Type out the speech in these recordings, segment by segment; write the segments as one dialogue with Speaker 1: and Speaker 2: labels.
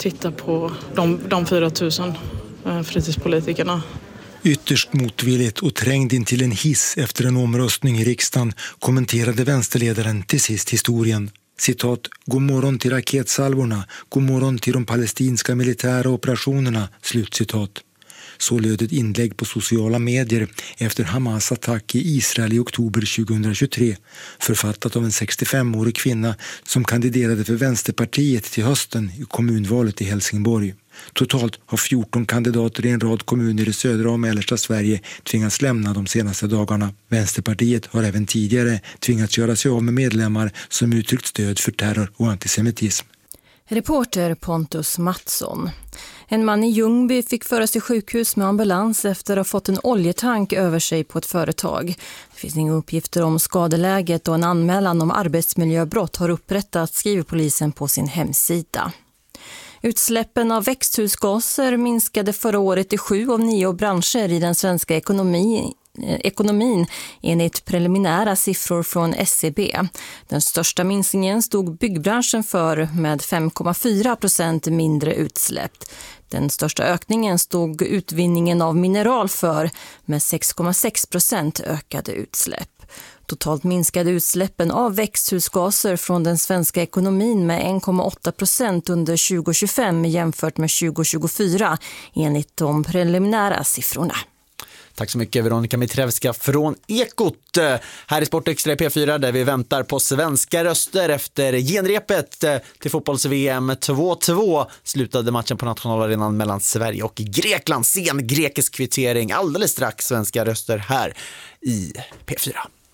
Speaker 1: titta på de 4 000 fritidspolitikerna.
Speaker 2: Ytterst motvilligt och trängd in till en hiss efter en omröstning i riksdagen kommenterade vänsterledaren till sist historien. Citat, god morgon till raketsalvorna, god morgon till de palestinska militära operationerna, slutcitat. Så löd ett inlägg på sociala medier efter Hamas attack i Israel i oktober 2023, författat av en 65-årig kvinna som kandiderade för Vänsterpartiet till hösten i kommunvalet i Helsingborg. Totalt har 14 kandidater i en rad kommuner i södra och mellersta Sverige tvingats lämna de senaste dagarna. Vänsterpartiet har även tidigare tvingats göra sig av med medlemmar som uttryckt stöd för terror och antisemitism.
Speaker 3: Reporter Pontus Mattsson. En man i Ljungby fick föras till sjukhus med ambulans efter att ha fått en oljetank över sig på ett företag. Det finns inga uppgifter om skadeläget och en anmälan om arbetsmiljöbrott har upprättats, skriver polisen på sin hemsida. Utsläppen av växthusgaser minskade förra året i 7 av 9 branscher i den svenska ekonomin enligt preliminära siffror från SCB. Den största minskningen stod byggbranschen för med 5,4% mindre utsläpp. Den största ökningen stod utvinningen av mineral för med 6,6% ökade utsläpp. Totalt minskade utsläppen av växthusgaser från den svenska ekonomin med 1,8% under 2025 jämfört med 2024 enligt de preliminära siffrorna.
Speaker 4: Tack så mycket Veronica Mitrevska från Ekot. Här i Sportextra P4 där vi väntar på svenska röster efter genrepet till fotbolls-VM 2-2. Slutade matchen på nationalarenan mellan Sverige och Grekland. Sen grekisk kvittering. Alldeles strax svenska röster här i P4.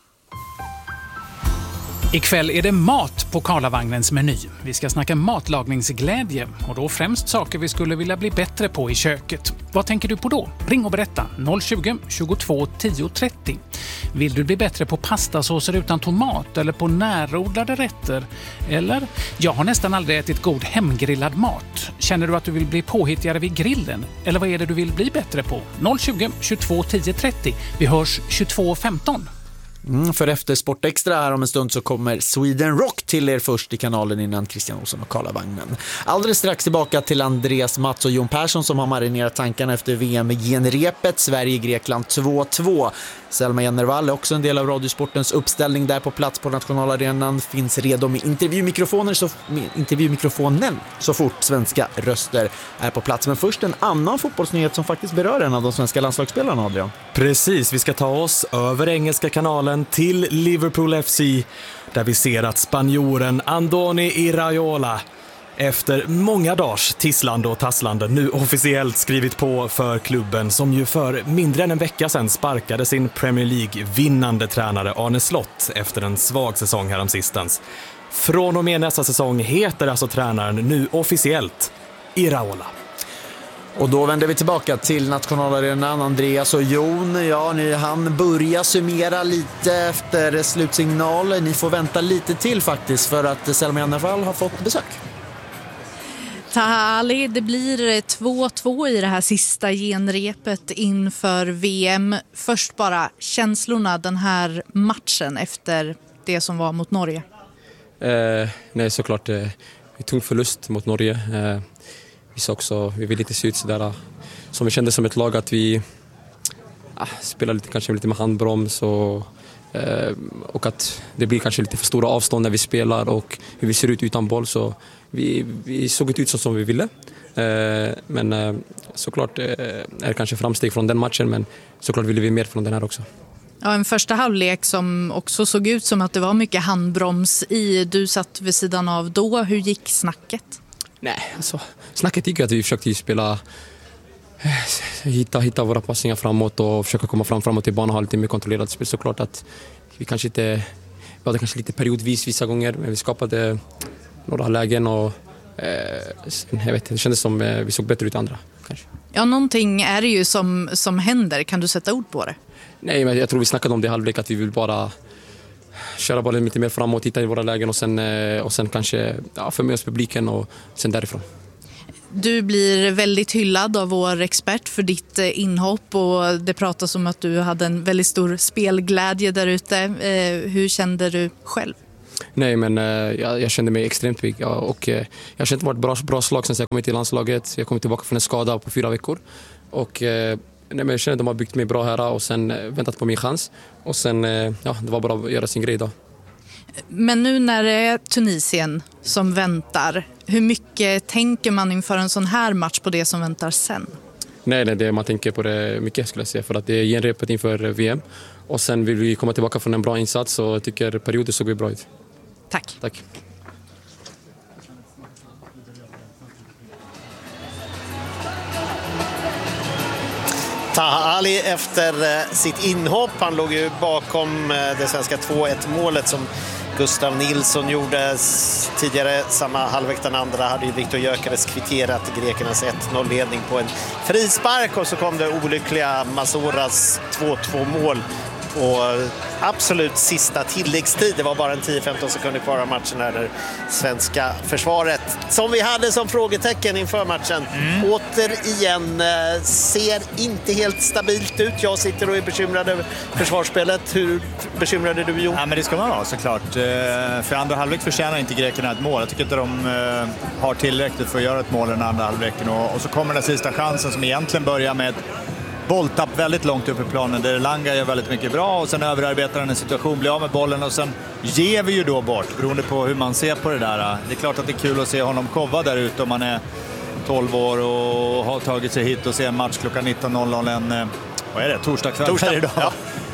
Speaker 5: Ikväll är det mat på Karlavagnens meny. Vi ska snacka matlagningsglädje och då främst saker vi skulle vilja bli bättre på i köket. Vad tänker du på då? Ring och berätta 020 22 10 30. Vill du bli bättre på pastasåser utan tomat eller på närodlade rätter? Eller, jag har nästan aldrig ätit god hemgrillad mat. Känner du att du vill bli påhittigare vid grillen? Eller vad är det du vill bli bättre på? 020 22 10 30. Vi hörs 22.15.
Speaker 4: För efter Sportextra här om en stund så kommer Sweden Rock till er först i kanalen innan Christian Olsson och Karlavagnen. Alldeles strax tillbaka till Andreas Mats och Jon Persson som har marinerat tankarna efter VM i genrepet. Sverige-Grekland 2-2. Selma Jennervall är också en del av Radiosportens uppställning där på plats på nationalarenan. Finns redo med intervjumikrofonen så fort svenska röster är på plats. Men först en annan fotbollsnyhet som faktiskt berör en av de svenska landslagsspelarna, Adrian.
Speaker 6: Precis, vi ska ta oss över engelska kanalen till Liverpool FC där vi ser att spanjoren Andoni Iraola efter många dagars tisslande och tasslande nu officiellt skrivit på för klubben som ju för mindre än en vecka sedan sparkade sin Premier League-vinnande tränare Arne Slott efter en svag säsong häromsistens. Från och med nästa säsong heter alltså tränaren nu officiellt Iraola.
Speaker 4: Och då vänder vi tillbaka till nationalarenan. Andreas och Jon, ni hann börja summera lite efter slutsignal. Ni får vänta lite till faktiskt för att Selma Jennervall har fått besök.
Speaker 7: Tahali, det blir 2-2 i det här sista genrepet inför VM. Först bara känslorna den här matchen efter det som var mot Norge.
Speaker 8: Nej, såklart vi tog förlust mot Norge. Vi vill inte se ut sådär som vi kände som ett lag att vi spelar kanske lite med handbroms och att det blir kanske lite för stora avstånd när vi spelar och hur vi ser ut utan boll, så vi såg inte ut som vi ville. Men såklart är det kanske framsteg från den matchen, men såklart ville vi mer från den här också.
Speaker 7: Ja, en första halvlek som också såg ut som att det var mycket handbroms i. Du satt vid sidan av då. Hur gick snacket?
Speaker 8: Nej, alltså snacket gick att vi försökte spela hitta våra passningar framåt och försöka komma framåt i banan och ha lite mer kontrollerat spel. Såklart att vi hade kanske lite periodvis vissa gånger, men vi skapade några lägen och det kändes som vi såg bättre ut andra kanske.
Speaker 7: Ja, någonting är det ju som händer. Kan du sätta ord på det?
Speaker 8: Nej, men jag tror vi snackade om det i halvlek att vi vill bara köra bollen lite mer framåt, hitta i våra lägen och sen kanske få med oss publiken och sen därifrån.
Speaker 7: Du blir väldigt hyllad av vår expert för ditt inhopp och det pratas om att du hade en väldigt stor spelglädje där ute. Hur kände du själv?
Speaker 8: Nej, men jag kände mig extremt pigg. Och jag har känt mig ett bra slag sen jag kom till landslaget. Jag kom tillbaka från en skada på 4 veckor. Och men jag kände att de har byggt mig bra här och sen väntat på min chans. Och sen, det var bara att göra sin grej då.
Speaker 7: Men nu när det är Tunisien som väntar, hur mycket tänker man inför en sån här match på det som väntar sen?
Speaker 8: Nej, man tänker på det mycket skulle jag säga, för att det är genrepet inför VM. Och sen vill vi komma tillbaka från en bra insats och jag tycker perioder såg bra ut. Tack.
Speaker 9: Taha Ali efter sitt inhopp. Han låg ju bakom det svenska 2-1-målet som Gustav Nilsson gjorde tidigare. Samma halvlek den andra hade ju Viktor Gyökeres kvitterat grekernas 1-0-ledning på en frispark. Och så kom det olyckliga Mazoras 2-2-mål på absolut sista tilläggstid. Det var bara en 10-15 sekunder kvar av matchen där det svenska försvaret, som vi hade som frågetecken inför matchen, återigen ser inte helt stabilt ut. Jag sitter och är bekymrad över försvarsspelet. Hur bekymrad är du, Jon?
Speaker 10: Ja, men det ska man vara såklart. För andra halvlek förtjänar inte grekerna ett mål. Jag tycker inte de har tillräckligt för att göra ett mål i den andra halvleken. Och så kommer den sista chansen som egentligen börjar med ett bolltapp väldigt långt upp i planen där Elanga gör väldigt mycket bra och sen överarbetar han en situation, blir av med bollen och sen ger vi ju då bort, beroende på hur man ser på det där. Det är klart att det är kul att se honom kova där ute om man är 12 år och har tagit sig hit och se en match klockan 19.00 torsdag kväll idag. Ja.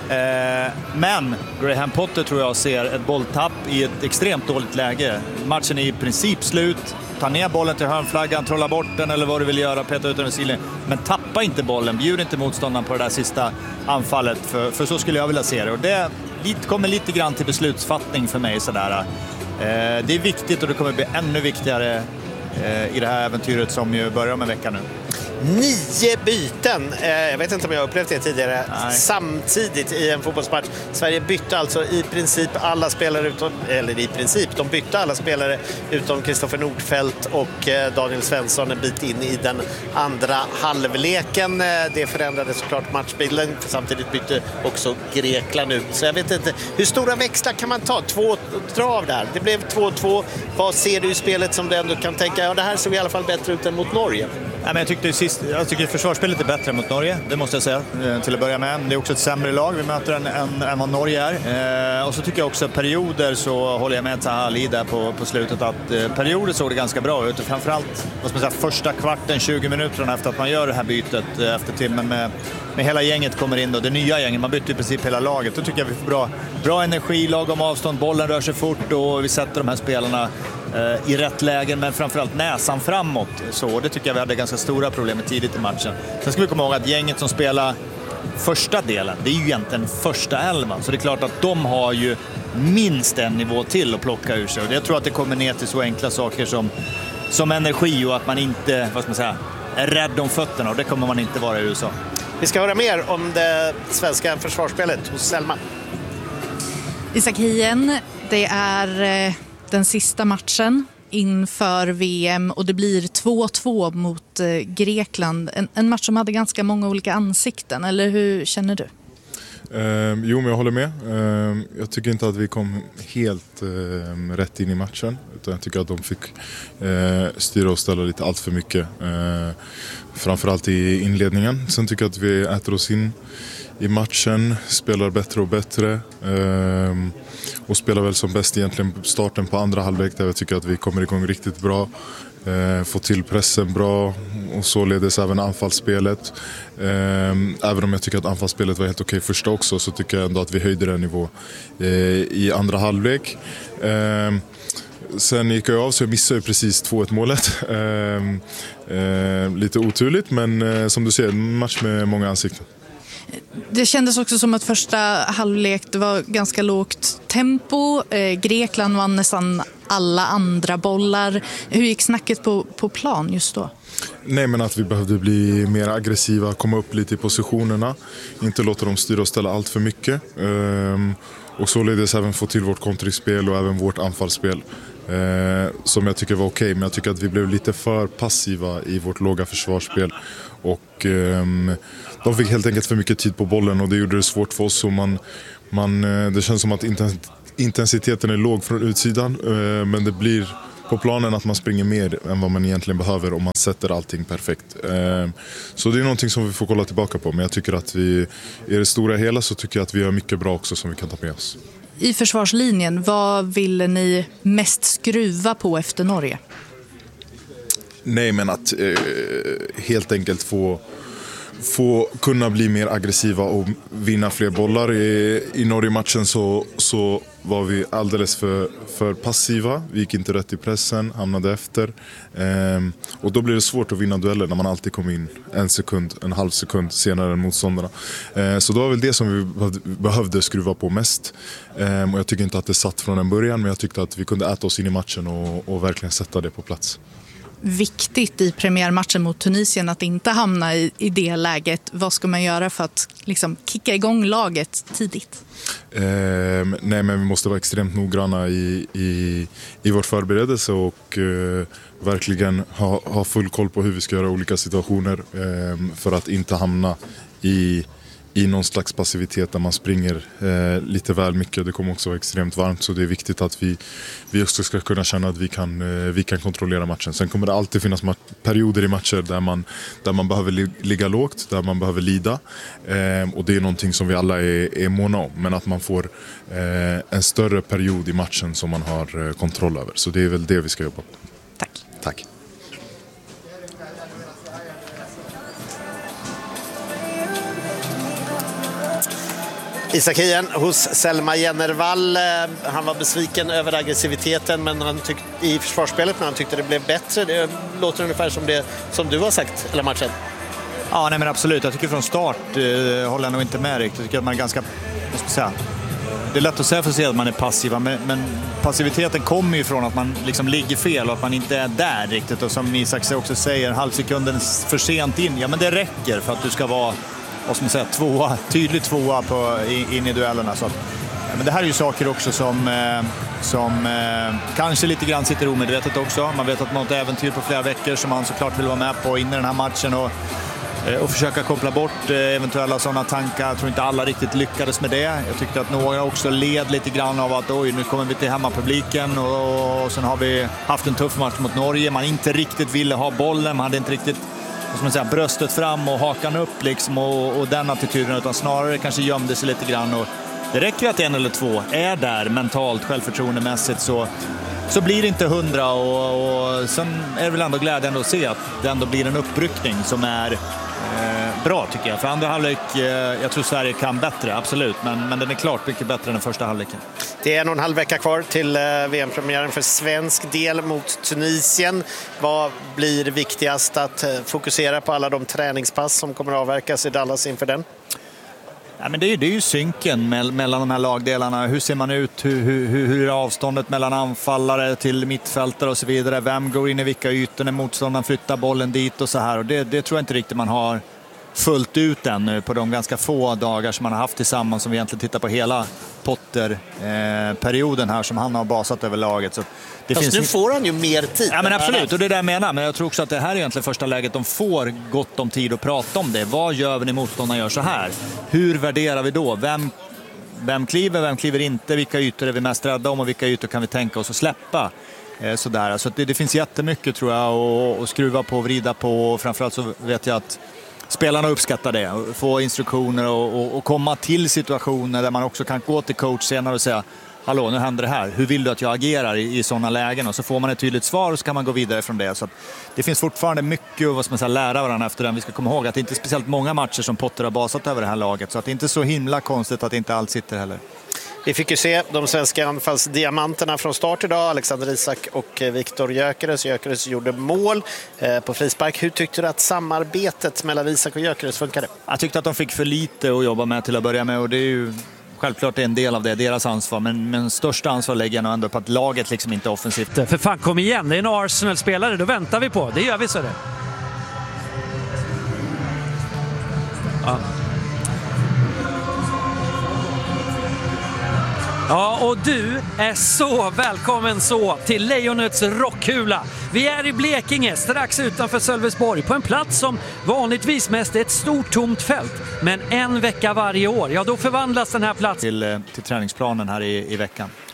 Speaker 10: Men Graham Potter tror jag ser ett bolltapp i ett extremt dåligt läge. Matchen är i princip slut. Ta ner bollen till hörnflaggan, trolla bort den eller vad du vill göra, peta ut den i silen. Men tappa inte bollen, bjud inte motståndaren på det där sista anfallet. För så skulle jag vilja se det. Och det kommer lite grann till beslutsfattning för mig. Sådär. Det är viktigt och det kommer bli ännu viktigare i det här äventyret som ju börjar om en vecka nu.
Speaker 9: 9 byten. Jag vet inte om jag har upplevt det tidigare. Nej. Samtidigt i en fotbollsmatch. Sverige bytte alltså i princip alla spelare de bytte alla spelare utom Kristoffer Nordfeldt och Daniel Svensson en bit in i den andra halvleken. Det förändrade såklart matchbilden. Samtidigt bytte också Grekland ut. Så jag vet inte, hur stora växlar kan man ta? 2 drav där. Det blev 2-2. Vad ser du i spelet som du ändå kan tänka, det här såg i alla fall bättre ut än mot Norge?
Speaker 10: Nej, men jag tycker försvarsspelet är bättre mot Norge, det måste jag säga till att börja med. Det är också ett sämre lag vi möter än vad Norge är. Och så tycker jag också perioder så håller jag med Taha Ali där på slutet att perioder såg det ganska bra ut. Framförallt första kvarten, 20 minuterna efter att man gör det här bytet efter timmen med hela gänget kommer in då, det nya gänget, man byter i princip hela laget. Då tycker jag vi får bra energi, lagom avstånd, bollen rör sig fort och vi sätter de här spelarna i rätt lägen, men framförallt näsan framåt. Så det tycker jag vi hade ganska stora problem med tidigt i matchen. Sen ska vi komma ihåg att gänget som spelar första delen, det är ju egentligen första 11. Så det är klart att de har ju minst en nivå till att plocka ur sig. Och jag tror att det kommer ner till så enkla saker som energi och att man inte, är rädd om fötterna. Och det kommer man inte vara i USA.
Speaker 9: Vi ska höra mer om det svenska försvarsspelet hos Selma.
Speaker 7: Isak Hien, det är den sista matchen inför VM och det blir 2-2 mot Grekland. En match som hade ganska många olika ansikten, eller hur känner du?
Speaker 11: Jo, men jag håller med. Jag tycker inte att vi kom helt rätt in i matchen. Utan jag tycker att de fick styra och ställa lite allt för mycket. Framförallt i inledningen. Sen tycker jag att vi äter oss in i matchen, spelar bättre och bättre. Och spelar väl som bäst egentligen starten på andra halvlek där jag tycker att vi kommer igång riktigt bra. Få till pressen bra och således även anfallsspelet. Även om jag tycker att anfallsspelet var helt okej första också, så tycker jag ändå att vi höjde den nivå i andra halvlek. Sen gick jag av så jag missade precis 2-1 målet. Lite oturligt, men som du ser, en match med många ansikten.
Speaker 7: Det kändes också som att första halvlek det var ganska lågt tempo. Grekland vann nästan alla andra bollar. Hur gick snacket på plan just då?
Speaker 11: Nej, men att vi behövde bli mer aggressiva, komma upp lite i positionerna. Inte låta dem styra och ställa allt för mycket. Och således även få till vårt kontringsspel och även vårt anfallsspel. Som jag tycker var okej, men jag tycker att vi blev lite för passiva i vårt låga försvarsspel. Och de fick helt enkelt för mycket tid på bollen och det gjorde det svårt för oss. Och det känns som att intensiteten är låg från utsidan, men det blir på planen att man springer mer än vad man egentligen behöver om man sätter allting perfekt. Så det är någonting som vi får kolla tillbaka på, men jag tycker att vi i det stora hela så tycker jag att vi gör mycket bra också som vi kan ta med oss.
Speaker 7: I försvarslinjen, vad ville ni mest skruva på efter Norge?
Speaker 11: Nej, men att helt enkelt få kunna bli mer aggressiva och vinna fler bollar. I Norge-matchen så var vi alldeles för passiva. Vi gick inte rätt i pressen, hamnade efter. Och då blir det svårt att vinna dueller när man alltid kommer in en halv sekund senare än motståndarna. Så det var väl det som vi behövde skruva på mest. Och jag tycker inte att det satt från en början, men jag tyckte att vi kunde äta oss in i matchen och verkligen sätta det på plats.
Speaker 7: Viktigt i premiärmatchen mot Tunisien att inte hamna i det läget. Vad ska man göra för att liksom kicka igång laget tidigt?
Speaker 11: Nej, men vi måste vara extremt noggranna i vår förberedelse och verkligen ha full koll på hur vi ska göra olika situationer för att inte hamna i någon slags passivitet där man springer lite väl mycket. Det kommer också vara extremt varmt, så det är viktigt att vi också ska kunna känna att vi kan kontrollera matchen. Sen kommer det alltid finnas perioder i matcher där man behöver ligga lågt, där man behöver lida. Och det är någonting som vi alla är måna om. Men att man får en större period i matchen som man har kontroll över. Så det är väl det vi ska jobba på. Tack.
Speaker 9: Isak Hien hos Selma Jennervall. Han var besviken över aggressiviteten i försvarsspelet, men han tyckte det blev bättre. Det låter ungefär som det som du har sagt hela matchen.
Speaker 10: Ja, nej, men absolut. Jag tycker från start håller jag nog inte med riktigt. Jag tycker att man är ganska, vad ska jag säga, det är lätt att säga för sig att man är passiva, men passiviteten kommer ju från att man liksom ligger fel och att man inte är där riktigt. Och som Isak också säger, halvsekunden för sent in. Ja, men det räcker för att du ska vara, vad ska man säga, tydligt tvåa in i duellerna. Så att, men det här är ju saker också som kanske lite grann sitter omedvetet också. Man vet att man har ett äventyr på flera veckor som man såklart vill vara med på in i den här matchen och försöka koppla bort eventuella sådana tankar. Jag tror inte alla riktigt lyckades med det. Jag tyckte att några också led lite grann av att nu kommer vi till hemmapubliken och sen har vi haft en tuff match mot Norge. Man inte riktigt ville ha bollen, man hade inte riktigt, som man säger, bröstet fram och hakan upp liksom, och den attityden, utan snarare kanske gömde sig lite grann. Och det räcker att en eller två är där mentalt, självförtroendemässigt, så blir det inte 100 och sen är det väl ändå glädjande att se att det ändå blir en uppryckning som är bra, tycker jag. För andra halvlek, jag tror Sverige kan bättre, absolut, men den är klart mycket bättre än den första halvleken.
Speaker 9: Det är 1,5 vecka kvar till VM-premiären för svensk del mot Tunisien. Vad blir viktigast att fokusera på alla de träningspass som kommer att avverkas i Dallas inför den?
Speaker 10: Ja, men det är ju synken mellan de här lagdelarna. Hur ser man ut? Hur är avståndet mellan anfallare till mittfältare och så vidare? Vem går in i vilka ytor när motståndaren flyttar bollen dit och så här? Och det tror jag inte riktigt man har fullt ut ännu på de ganska få dagar som man har haft tillsammans, som vi egentligen tittar på hela Potter-perioden här som han har basat över laget. Så det finns
Speaker 9: nu får han ju mer tid.
Speaker 10: Ja, men absolut, och det är det jag menar. Men jag tror också att det här är egentligen första läget de får gott om tid att prata om det. Vad gör vi när motståndarna gör så här? Hur värderar vi då? Vem kliver inte? Vilka ytor är vi mest rädda om och vilka ytor kan vi tänka oss att släppa? Sådär. Så det finns jättemycket, tror jag, att skruva på och vrida på. Och framförallt så vet jag att spelarna uppskattar det, få instruktioner och komma till situationer där man också kan gå till coach senare och säga: hallå, nu händer det här. Hur vill du att jag agerar i sådana lägen? Och så får man ett tydligt svar och så kan man gå vidare från det. Så att det finns fortfarande mycket att lära varandra efter den. Vi ska komma ihåg att det inte är speciellt många matcher som Potter har basat över det här laget. Så att det är inte så himla konstigt att inte allt sitter heller.
Speaker 9: Vi fick ju se de svenska anfallsdiamanterna från start idag. Alexander Isak och Viktor Gyökeres. Gyökeres gjorde mål på frispark. Hur tyckte du att samarbetet mellan Isak och Gyökeres funkade?
Speaker 10: Jag tyckte att de fick för lite att jobba med till att börja med. Och det är ju självklart en del av det, deras ansvar. Men största ansvar lägger jag nog ändå på att laget liksom inte är offensivt.
Speaker 12: För fan, kom igen. Det är en Arsenal-spelare. Då väntar vi på. Det gör vi, så det. Ja. Ja, och du är så välkommen till Lejonets rockkula. Vi är i Blekinge, strax utanför Sölvesborg, på en plats som vanligtvis mest är ett stort tomt fält. Men en vecka varje år, ja, då förvandlas den här platsen
Speaker 10: till träningsplanen här i veckan.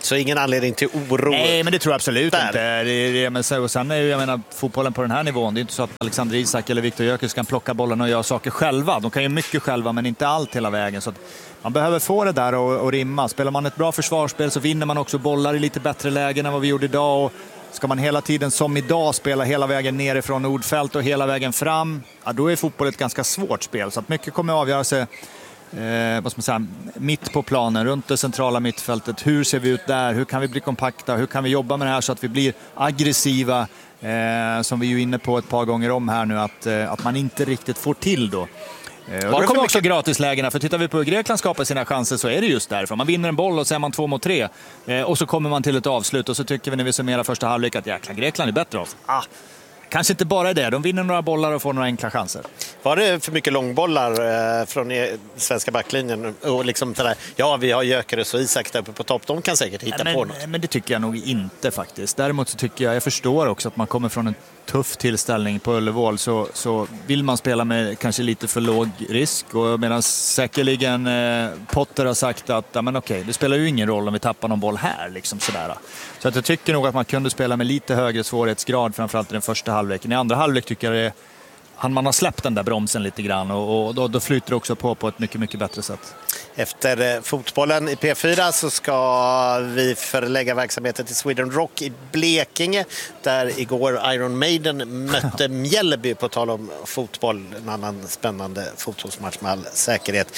Speaker 9: Så ingen anledning till oro?
Speaker 10: Nej, men det tror jag absolut inte. Men sen är ju, jag menar, fotbollen på den här nivån, det är inte så att Alexander Isak eller Viktor Gyökeres kan plocka bollen och göra saker själva. De kan ju mycket själva, men inte allt hela vägen. Så att man behöver få det där och rimma. Spelar man ett bra försvarsspel så vinner man också bollar i lite bättre lägen än vad vi gjorde idag. Och ska man hela tiden som idag spela hela vägen nerifrån Nordfält och hela vägen fram, ja, då är fotboll ett ganska svårt spel. Så att mycket kommer att avgöra sig vad ska man säga, mitt på planen, runt det centrala mittfältet. Hur ser vi ut där? Hur kan vi bli kompakta? Hur kan vi jobba med det här så att vi blir aggressiva? Som vi är ju inne på ett par gånger om här nu, att man inte riktigt får till då. Och då kommer också gratislägena, för tittar vi på hur Grekland skapar sina chanser så är det just därför. Man vinner en boll och så är man 2 mot 3 och så kommer man till ett avslut och så tycker vi när vi summerar första halvlek att jäkla, Grekland är bättre av oss. Kanske inte bara det, de vinner några bollar och får några enkla chanser.
Speaker 9: Var det för mycket långbollar från svenska backlinjen? Och liksom sådär, ja, vi har Gyökeres och Isak där uppe på topp, de kan säkert hitta på något.
Speaker 10: Men det tycker jag nog inte faktiskt. Däremot så tycker jag förstår också att man kommer från en tuff tillställning på Ullevål, så vill man spela med kanske lite för låg risk. Och medan säkerligen Potter har sagt att ja, men okej, det spelar ju ingen roll om vi tappar någon boll här. Liksom sådär. Så att jag tycker nog att man kunde spela med lite högre svårighetsgrad, framförallt i den första halvleken. I andra halvlek tycker jag man har släppt den där bromsen lite grann och då flyter det också på ett mycket, mycket bättre sätt.
Speaker 9: Efter fotbollen i P4 så ska vi förlägga verksamheten till Sweden Rock i Blekinge, där igår Iron Maiden mötte Mjällby, på tal om fotboll, en annan spännande fotbollsmatch med all säkerhet.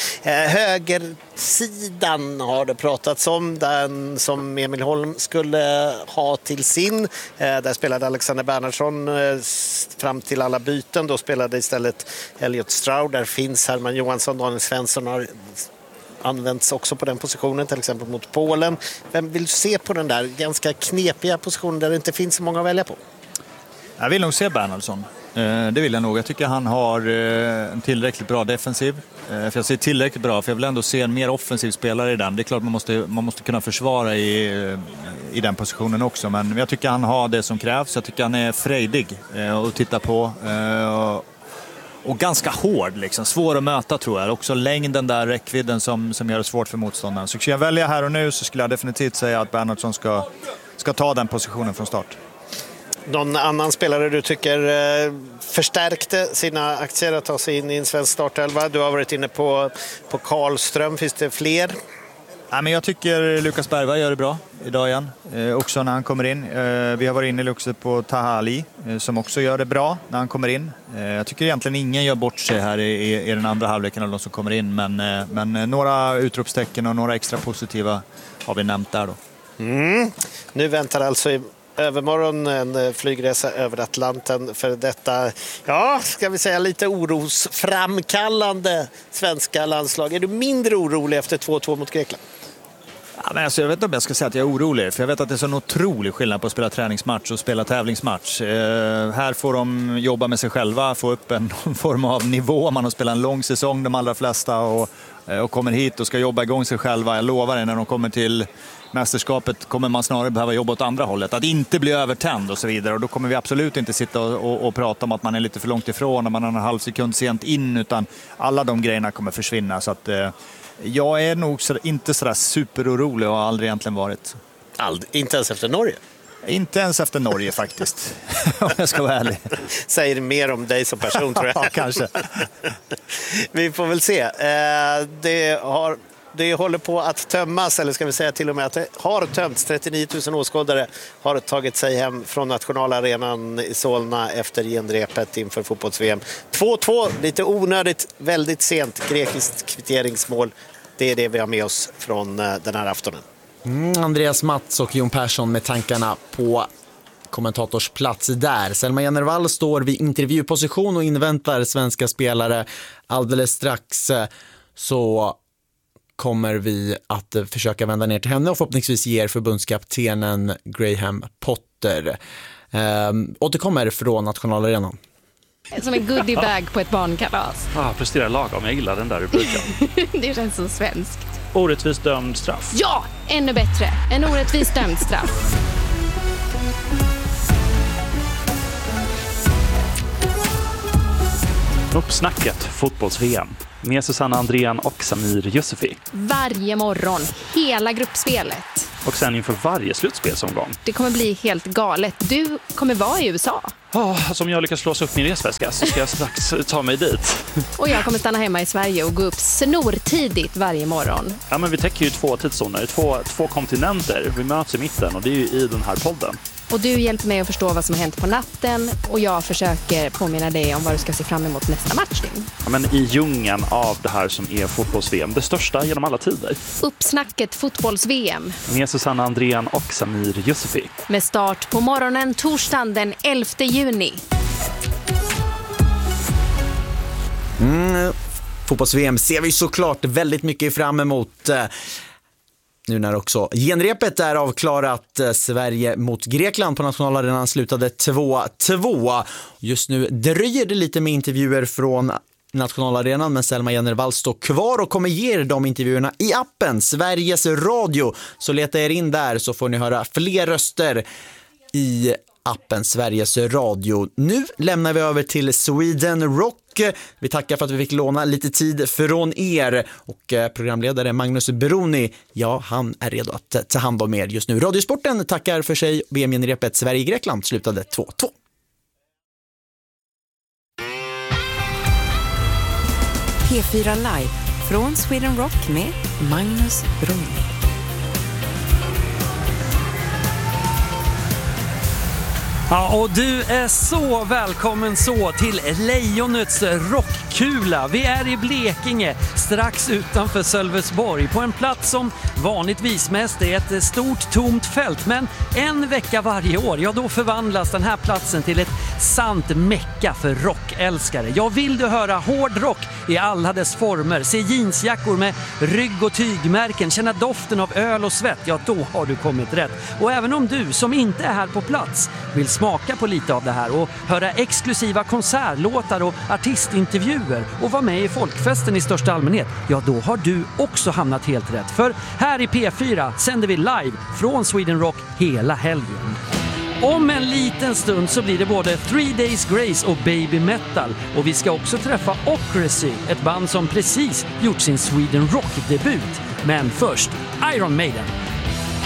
Speaker 9: Högersidan har det pratats om, den som Emil Holm skulle ha till sin. Där spelade Alexander Bernhardsson fram till alla byten, då spelade istället Elliot Stroud. Där finns Herman Johansson, Daniel Svensson har används också på den positionen, till exempel mot Polen. Vem vill se på den där ganska knepiga positionen där det inte finns så många att välja på?
Speaker 10: Jag vill nog se Bernhardsson. Det vill jag nog. Jag tycker han har en tillräckligt bra defensiv. För jag ser tillräckligt bra, för jag vill ändå se en mer offensiv spelare i den. Det är klart man måste kunna försvara i den positionen också. Men jag tycker han har det som krävs. Jag tycker han är frejdig att titta på. Och ganska hård, liksom. Svår att möta tror jag. Också längden där, räckvidden som gör det svårt för motståndaren. Så ska jag välja här och nu så skulle jag definitivt säga att Bernhardsson ska ta den positionen från start.
Speaker 9: Någon annan spelare du tycker förstärkte sina aktier att ta sig in i en svensk startelva? Du har varit inne på Karlström. Finns det fler?
Speaker 10: Ja, men jag tycker Lukas Bergvall gör det bra idag igen. Också när han kommer in. Vi har varit inne också på Taha Ali som också gör det bra när han kommer in. Jag tycker egentligen ingen gör bort sig här i den andra halvleken av de som kommer in. Men några utropstecken och några extra positiva har vi nämnt där då.
Speaker 9: Nu väntar alltså i övermorgon en flygresa över Atlanten för detta, ja, ska vi säga lite orosframkallande svenska landslag. Är du mindre orolig efter 2-2 mot Grekland?
Speaker 10: Ja, men alltså, jag vet inte om jag ska säga att jag är orolig, för jag vet att det är så en otrolig skillnad på att spela träningsmatch och spela tävlingsmatch. Här får de jobba med sig själva, få upp en form av nivå. Man har spelat en lång säsong, de allra flesta, och kommer hit och ska jobba igång sig själva. Jag lovar det, när de kommer till mästerskapet kommer man snarare behöva jobba åt andra hållet. Att inte bli övertänd och så vidare. Och då kommer vi absolut inte sitta och prata om att man är lite för långt ifrån, när man har en halv sekund sent in, utan alla de grejerna kommer försvinna. Så att jag är nog inte sådär superorolig och har aldrig egentligen varit.
Speaker 9: Inte ens efter Norge?
Speaker 10: Inte ens efter Norge faktiskt, om jag ska vara ärlig.
Speaker 9: Säger mer om dig som person, tror jag.
Speaker 10: Ja, kanske.
Speaker 9: Vi får väl se. Det håller på att tömmas, eller ska vi säga till och med att det har tömts. 39 000 åskådare har tagit sig hem från nationalarenan i Solna efter genrepet inför fotbolls-VM. 2-2, lite onödigt, väldigt sent grekiskt kvitteringsmål. Det är det vi har med oss från den här aftonen.
Speaker 4: Andreas Mats och Jon Persson med tankarna på kommentatorsplats där. Selma Jennervall står vid intervjuposition och inväntar svenska spelare. Alldeles strax så kommer vi att försöka vända ner till henne och förhoppningsvis ge er förbundskaptenen Graham Potter. Återkommer från nationalarenan.
Speaker 13: Som en goodiebag på ett barnkalas.
Speaker 14: Presterar lagom, jag gillar den där rubriken.
Speaker 13: Det känns så svenskt.
Speaker 14: Orättvis dömd straff.
Speaker 13: Ja, ännu bättre. En orättvis dömd straff.
Speaker 14: Uppsnacket fotbolls-VM med Susanna Andrén och Samir Yusufi.
Speaker 13: Varje morgon, hela gruppspelet.
Speaker 14: och sen inför varje slutspelsomgång.
Speaker 13: Det kommer bli helt galet. Du kommer vara i USA.
Speaker 14: Som jag lyckas låsa upp min resväska så ska jag strax ta mig dit.
Speaker 13: Och jag kommer stanna hemma i Sverige och gå upp snortidigt varje morgon.
Speaker 14: Ja, men vi täcker ju 2 tidszoner, två kontinenter. Vi möts i mitten och det är ju i den här podden.
Speaker 13: Och du hjälper mig att förstå vad som har hänt på natten och jag försöker påminna dig om vad du ska se fram emot nästa matchning.
Speaker 14: Ja, men i djungeln av det här som är fotbolls-VM, det största genom alla tider.
Speaker 13: Uppsnacket fotbolls-VM.
Speaker 14: Med Susanna Andrén och Samir Yusufi.
Speaker 13: Med start på morgonen torsdagen den 11 juni.
Speaker 4: Fotbolls-VM ser vi såklart väldigt mycket fram emot. Nu när också genrepet är avklarat. Sverige mot Grekland på nationalarenan slutade 2-2. Just nu dröjer det lite med intervjuer från nationalarenan, men Selma Jennervall står kvar och kommer ge er de intervjuerna i appen Sveriges Radio. Så leta er in där så får ni höra fler röster i appen Sveriges Radio. Nu lämnar vi över till Sweden Rock. Vi tackar för att vi fick låna lite tid från er, och programledare Magnus Broni, ja, han är redo att ta hand om er just nu. Radiosporten tackar för sig. VM-genrepet Sverige-Grekland slutade 2-2.
Speaker 15: P4 Live från Sweden Rock med Magnus Broni.
Speaker 12: Ja, och du är så välkommen så till Lejonets rockkula. Vi är i Blekinge, strax utanför Sölvesborg, på en plats som vanligtvis mest är ett stort tomt fält. Men en vecka varje år, ja, då förvandlas den här platsen till ett sant mecka för rockälskare. Ja, vill du höra hård rock i alla dess former, se jeansjackor med rygg- och tygmärken, känna doften av öl och svett, ja, då har du kommit rätt. Och även om du som inte är här på plats vill smaka på lite av det här och höra exklusiva konsertlåtar och artistintervjuer och vara med i folkfesten i största allmänhet, ja, då har du också hamnat helt rätt. För här i P4 sänder vi live från Sweden Rock hela helgen. Om en liten stund så blir det både 3 Days Grace och Baby Metal, och vi ska också träffa Ocracy, ett band som precis gjort sin Sweden Rock-debut. Men först Iron Maiden.